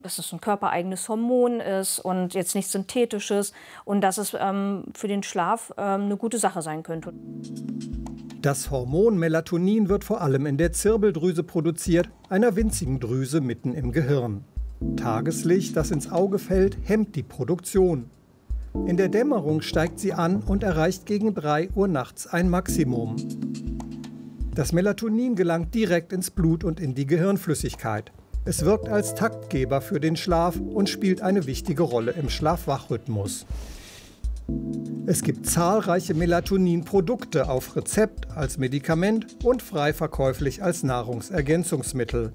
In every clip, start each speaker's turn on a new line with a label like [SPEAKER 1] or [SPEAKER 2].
[SPEAKER 1] dass es ein körpereigenes Hormon ist und jetzt nichts Synthetisches und dass es für den Schlaf eine gute Sache sein könnte.
[SPEAKER 2] Das Hormon Melatonin wird vor allem in der Zirbeldrüse produziert, einer winzigen Drüse mitten im Gehirn. Tageslicht, das ins Auge fällt, hemmt die Produktion. In der Dämmerung steigt sie an und erreicht gegen 3 Uhr nachts ein Maximum. Das Melatonin gelangt direkt ins Blut und in die Gehirnflüssigkeit. Es wirkt als Taktgeber für den Schlaf und spielt eine wichtige Rolle im Schlaf-Wach-Rhythmus. Es gibt zahlreiche Melatonin-Produkte auf Rezept, als Medikament und frei verkäuflich als Nahrungsergänzungsmittel.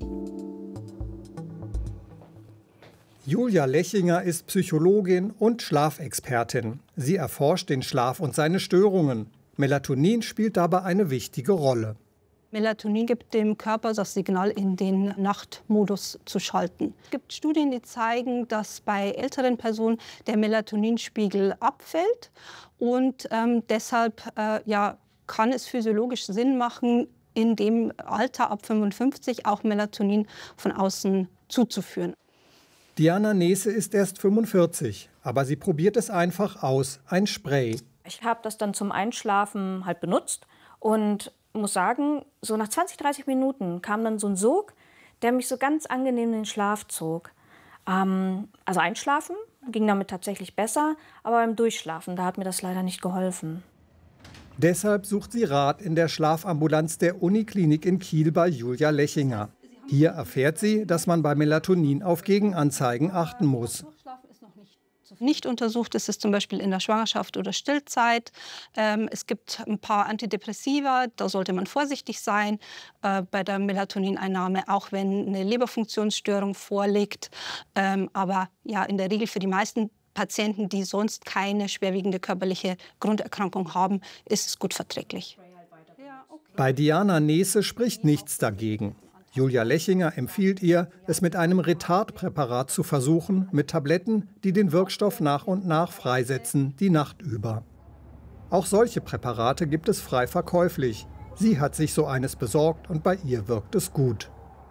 [SPEAKER 2] Julia Lechinger ist Psychologin und Schlafexpertin. Sie erforscht den Schlaf und seine Störungen. Melatonin spielt dabei eine wichtige Rolle.
[SPEAKER 3] Melatonin gibt dem Körper das Signal, in den Nachtmodus zu schalten. Es gibt Studien, die zeigen, dass bei älteren Personen der Melatoninspiegel abfällt. Und deshalb kann es physiologisch Sinn machen, in dem Alter ab 55 auch Melatonin von außen zuzuführen.
[SPEAKER 2] Diana Nese ist erst 45, aber sie probiert es einfach aus, ein Spray.
[SPEAKER 1] Ich habe das dann zum Einschlafen halt benutzt und muss sagen, so nach 20, 30 Minuten kam dann so ein Sog, der mich so ganz angenehm in den Schlaf zog. Also einschlafen ging damit tatsächlich besser, aber beim Durchschlafen, da hat mir das leider nicht geholfen.
[SPEAKER 2] Deshalb sucht sie Rat in der Schlafambulanz der Uniklinik in Kiel bei Julia Lechinger. Hier erfährt sie, dass man bei Melatonin auf Gegenanzeigen achten muss.
[SPEAKER 3] Nicht untersucht ist es zum Beispiel in der Schwangerschaft oder Stillzeit. Es gibt ein paar Antidepressiva, da sollte man vorsichtig sein bei der Melatonineinnahme, auch wenn eine Leberfunktionsstörung vorliegt. Aber ja, in der Regel für die meisten Patienten, die sonst keine schwerwiegende körperliche Grunderkrankung haben, ist es gut verträglich.
[SPEAKER 2] Bei Diana Nese spricht nichts dagegen. Julia Lechinger empfiehlt ihr, es mit einem Retardpräparat zu versuchen, mit Tabletten, die den Wirkstoff nach und nach freisetzen, die Nacht über. Auch solche Präparate gibt es frei verkäuflich. Sie hat sich so eines besorgt und bei ihr wirkt es gut.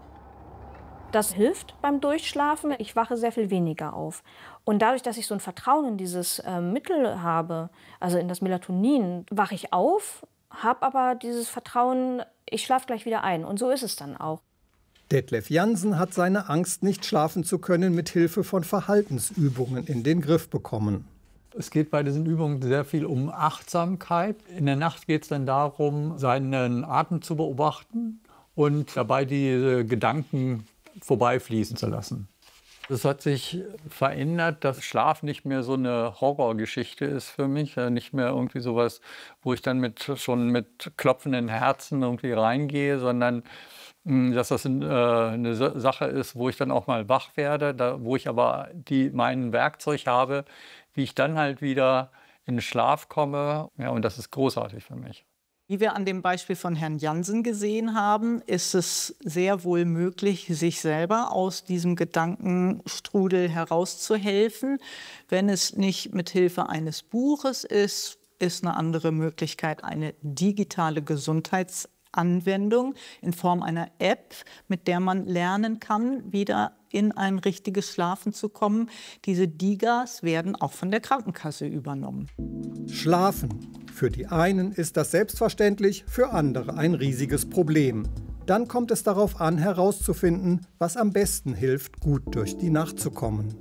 [SPEAKER 1] Das hilft beim Durchschlafen. Ich wache sehr viel weniger auf. Und dadurch, dass ich so ein Vertrauen in dieses Mittel habe, also in das Melatonin, wache ich auf, habe aber dieses Vertrauen, ich schlafe gleich wieder ein. Und so ist es dann auch.
[SPEAKER 2] Detlef Jansen hat seine Angst, nicht schlafen zu können, mit Hilfe von Verhaltensübungen in den Griff bekommen.
[SPEAKER 4] Es geht bei diesen Übungen sehr viel um Achtsamkeit. In der Nacht geht es dann darum, seinen Atem zu beobachten und dabei die Gedanken vorbeifließen zu lassen. Es hat sich verändert, dass Schlaf nicht mehr so eine Horrorgeschichte ist für mich. Nicht mehr irgendwie sowas, wo ich dann schon mit klopfenden Herzen irgendwie reingehe, sondern dass das eine Sache ist, wo ich dann auch mal wach werde, wo ich aber mein Werkzeug habe, wie ich dann halt wieder in den Schlaf komme. Ja, und das ist großartig für mich.
[SPEAKER 5] Wie wir an dem Beispiel von Herrn Jansen gesehen haben, ist es sehr wohl möglich, sich selber aus diesem Gedankenstrudel herauszuhelfen. Wenn es nicht mit Hilfe eines Buches ist, ist eine andere Möglichkeit eine digitale Gesundheitsanwendung in Form einer App, mit der man lernen kann, wieder in ein richtiges Schlafen zu kommen. Diese DIGAs werden auch von der Krankenkasse übernommen.
[SPEAKER 2] Schlafen. Für die einen ist das selbstverständlich, für andere ein riesiges Problem. Dann kommt es darauf an, herauszufinden, was am besten hilft, gut durch die Nacht zu kommen.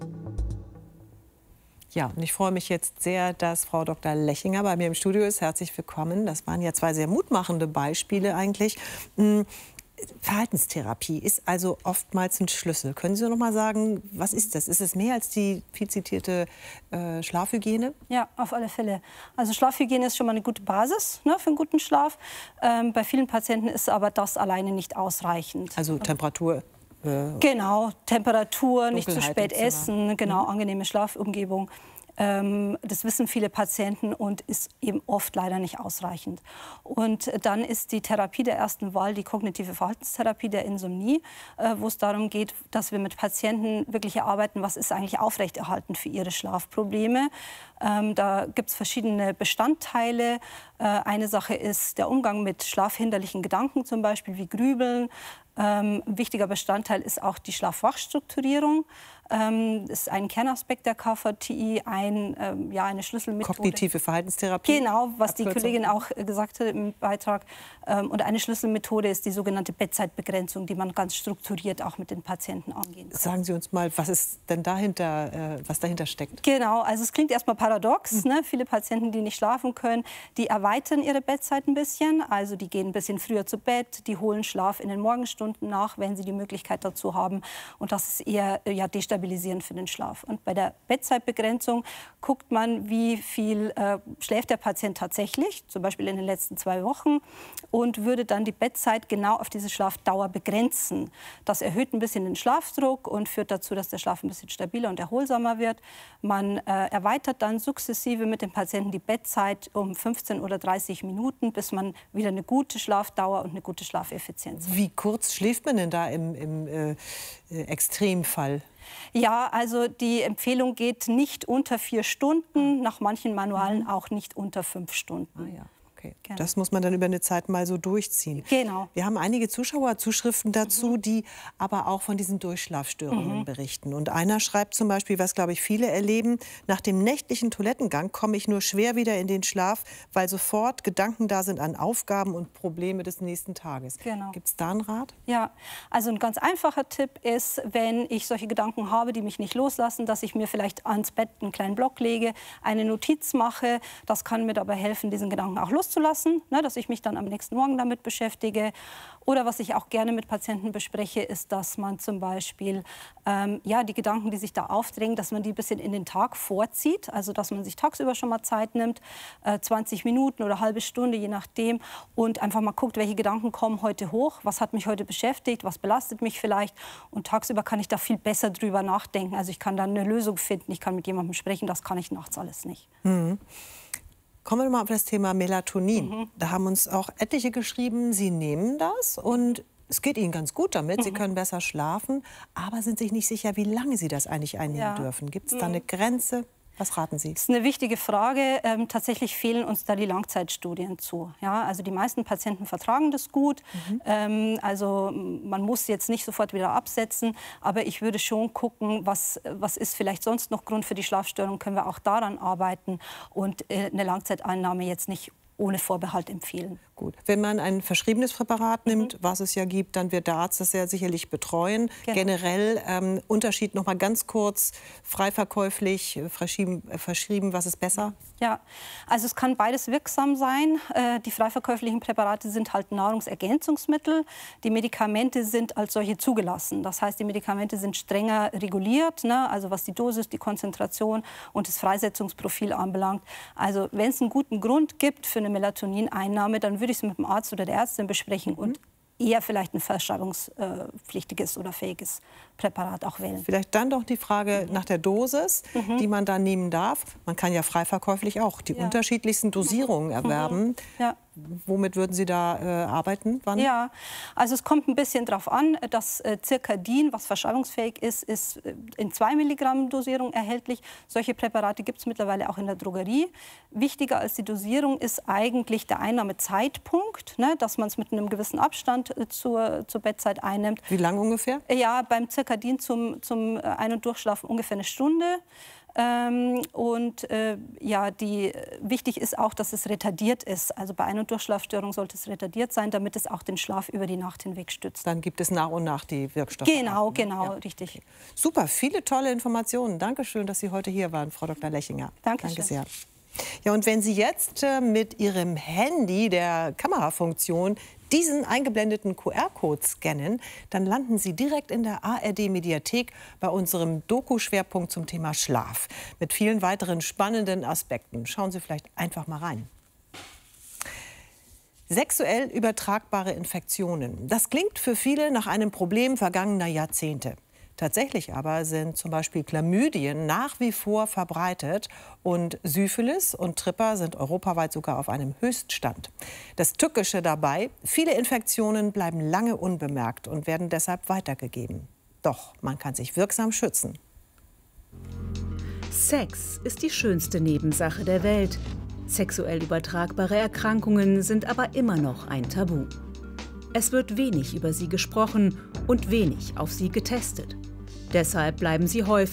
[SPEAKER 6] Ja, und ich freue mich jetzt sehr, dass Frau Dr. Lechinger bei mir im Studio ist. Herzlich willkommen. Das waren ja zwei sehr mutmachende Beispiele eigentlich. Verhaltenstherapie ist also oftmals ein Schlüssel. Können Sie noch mal sagen, was ist das? Ist es mehr als die viel zitierte Schlafhygiene?
[SPEAKER 3] Ja, auf alle Fälle. Also Schlafhygiene ist schon mal eine gute Basis, ne, für einen guten Schlaf. Bei vielen Patienten ist aber das alleine nicht ausreichend.
[SPEAKER 6] Also Temperatur?
[SPEAKER 3] Genau, Temperatur, nicht zu spät
[SPEAKER 6] im Zimmer.
[SPEAKER 3] essen, genau, angenehme Schlafumgebung. Das wissen viele Patienten und ist eben oft leider nicht ausreichend. Und dann ist die Therapie der ersten Wahl die kognitive Verhaltenstherapie der Insomnie, wo es darum geht, dass wir mit Patienten wirklich erarbeiten, was ist eigentlich aufrechterhaltend für ihre Schlafprobleme. Da gibt es verschiedene Bestandteile. Eine Sache ist der Umgang mit schlafhinderlichen Gedanken, zum Beispiel wie Grübeln. Ein wichtiger Bestandteil ist auch die Schlaf-Wach-Strukturierung. Das ist ein Kernaspekt der KVTI, eine Schlüsselmethode.
[SPEAKER 6] Kognitive Verhaltenstherapie.
[SPEAKER 3] Genau, was die
[SPEAKER 6] Abkürzung.
[SPEAKER 3] Kollegin auch gesagt hat im Beitrag. Und eine Schlüsselmethode ist die sogenannte Bettzeitbegrenzung, die man ganz strukturiert auch mit den Patienten angehen kann.
[SPEAKER 6] Sagen Sie uns mal, was ist denn dahinter, was dahinter steckt?
[SPEAKER 3] Genau, also es klingt erstmal paradox. Ne? Viele Patienten, die nicht schlafen können, die erweitern ihre Bettzeit ein bisschen. Also die gehen ein bisschen früher zu Bett, die holen Schlaf in den Morgenstunden nach, wenn sie die Möglichkeit dazu haben. Und das ist eher destabilisierend für den Schlaf. Und bei der Bettzeitbegrenzung guckt man, wie viel schläft der Patient tatsächlich, zum Beispiel in den letzten 2 Wochen, und würde dann die Bettzeit genau auf diese Schlafdauer begrenzen. Das erhöht ein bisschen den Schlafdruck und führt dazu, dass der Schlaf ein bisschen stabiler und erholsamer wird. Man erweitert dann sukzessive mit dem Patienten die Bettzeit um 15 oder 30 Minuten, bis man wieder eine gute Schlafdauer und eine gute Schlafeffizienz hat.
[SPEAKER 6] Wie kurz schläft man denn da im Extremfall?
[SPEAKER 3] Ja, also die Empfehlung geht nicht unter 4 Stunden, nach manchen Manualen auch nicht unter 5 Stunden.
[SPEAKER 6] Ah, ja. Okay.
[SPEAKER 3] Genau.
[SPEAKER 6] Das muss man dann über eine Zeit mal so durchziehen.
[SPEAKER 3] Genau.
[SPEAKER 6] Wir haben einige Zuschauerzuschriften dazu, die aber auch von diesen Durchschlafstörungen berichten. Und einer schreibt zum Beispiel, was, glaube ich, viele erleben: Nach dem nächtlichen Toilettengang komme ich nur schwer wieder in den Schlaf, weil sofort Gedanken da sind an Aufgaben und Probleme des nächsten Tages.
[SPEAKER 3] Genau.
[SPEAKER 6] Gibt es da einen Rat?
[SPEAKER 3] Ja, also ein ganz einfacher Tipp ist, wenn ich solche Gedanken habe, die mich nicht loslassen, dass ich mir vielleicht ans Bett einen kleinen Block lege, eine Notiz mache. Das kann mir dabei helfen, diesen Gedanken auch loszulassen, ne, dass ich mich dann am nächsten Morgen damit beschäftige. Oder was ich auch gerne mit Patienten bespreche, ist, dass man zum Beispiel die Gedanken, die sich da aufdrängen, dass man die ein bisschen in den Tag vorzieht. Also dass man sich tagsüber schon mal Zeit nimmt, 20 Minuten oder eine halbe Stunde, je nachdem, und einfach mal guckt, welche Gedanken kommen heute hoch, was hat mich heute beschäftigt, was belastet mich vielleicht. Und tagsüber kann ich da viel besser drüber nachdenken. Also ich kann dann eine Lösung finden, ich kann mit jemandem sprechen, das kann ich nachts alles nicht.
[SPEAKER 6] Kommen wir mal auf das Thema Melatonin. Da haben uns auch etliche geschrieben, sie nehmen das und es geht ihnen ganz gut damit. Sie können besser schlafen, aber sind sich nicht sicher, wie lange sie das eigentlich einnehmen dürfen. Gibt es da eine Grenze? Was raten Sie?
[SPEAKER 3] Das ist eine wichtige Frage. Tatsächlich fehlen uns da die Langzeitstudien zu. Ja, also die meisten Patienten vertragen das gut. Also man muss jetzt nicht sofort wieder absetzen. Aber ich würde schon gucken, was ist vielleicht sonst noch Grund für die Schlafstörung. Können wir auch daran arbeiten und eine Langzeiteinnahme jetzt nicht ohne Vorbehalt empfehlen.
[SPEAKER 6] Gut. Wenn man ein verschriebenes Präparat nimmt, was es ja gibt, dann wird der Arzt das ja sicherlich betreuen.
[SPEAKER 3] Genau.
[SPEAKER 6] Generell Unterschied noch mal ganz kurz: frei verkäuflich, verschrieben, was ist besser?
[SPEAKER 3] Ja, also es kann beides wirksam sein. Die frei verkäuflichen Präparate sind halt Nahrungsergänzungsmittel. Die Medikamente sind als solche zugelassen. Das heißt, die Medikamente sind strenger reguliert, ne? Also was die Dosis, die Konzentration und das Freisetzungsprofil anbelangt. Also wenn es einen guten Grund gibt für eine Melatonineinnahme, dann würde ich es mit dem Arzt oder der Ärztin besprechen und eher vielleicht ein verschreibungspflichtiges oder fähiges Präparat auch wählen.
[SPEAKER 6] Vielleicht dann doch die Frage nach der Dosis, die man da nehmen darf. Man kann ja frei verkäuflich auch die unterschiedlichsten Dosierungen erwerben.
[SPEAKER 3] Ja.
[SPEAKER 6] Womit würden Sie da arbeiten? Wann?
[SPEAKER 3] Ja, also es kommt ein bisschen darauf an. Das Circadin, was verschreibungsfähig ist, ist in 2 Milligramm Dosierung erhältlich. Solche Präparate gibt es mittlerweile auch in der Drogerie. Wichtiger als die Dosierung ist eigentlich der Einnahmezeitpunkt, ne, dass man es mit einem gewissen Abstand zur Bettzeit einnimmt.
[SPEAKER 6] Wie lang ungefähr?
[SPEAKER 3] Ja, beim Circadin zum Ein- und Durchschlafen ungefähr 1 Stunde. Wichtig ist auch, dass es retardiert ist. Also bei Ein- und Durchschlafstörung sollte es retardiert sein, damit es auch den Schlaf über die Nacht hinweg stützt.
[SPEAKER 6] Dann gibt es nach und nach die Wirkstoffe.
[SPEAKER 3] Genau,
[SPEAKER 6] Ja.
[SPEAKER 3] richtig.
[SPEAKER 6] Super, viele tolle Informationen. Dankeschön, dass Sie heute hier waren, Frau Dr. Lechinger.
[SPEAKER 3] Dankeschön.
[SPEAKER 6] Danke sehr. Ja, und wenn Sie jetzt mit Ihrem Handy, der Kamerafunktion, diesen eingeblendeten QR-Code scannen, dann landen Sie direkt in der ARD-Mediathek bei unserem Doku-Schwerpunkt zum Thema Schlaf. Mit vielen weiteren spannenden Aspekten. Schauen Sie vielleicht einfach mal rein. Sexuell übertragbare Infektionen. Das klingt für viele nach einem Problem vergangener Jahrzehnte. Tatsächlich aber sind zum Beispiel Chlamydien nach wie vor verbreitet und Syphilis und Tripper sind europaweit sogar auf einem Höchststand. Das Tückische dabei: viele Infektionen bleiben lange unbemerkt und werden deshalb weitergegeben. Doch man kann sich wirksam schützen.
[SPEAKER 7] Sex ist die schönste Nebensache der Welt. Sexuell übertragbare Erkrankungen sind aber immer noch ein Tabu. Es wird wenig über sie gesprochen und wenig auf sie getestet. Deshalb bleiben sie häufig